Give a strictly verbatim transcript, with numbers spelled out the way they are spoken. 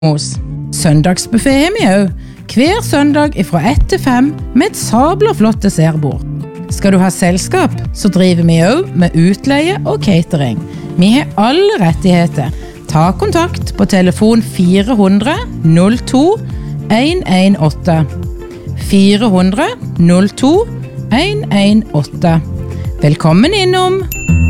Hos søndagsbuffet har vi også, hver søndag fra ett til fem med et sabler flott dessertbord. Skal du ha selskap, så driver vi også med utleie og catering. Vi har alle rettigheter. Ta kontakt på telefon fire hundre null to en en åtte. fire hundre null to en en åtte. Velkommen innom!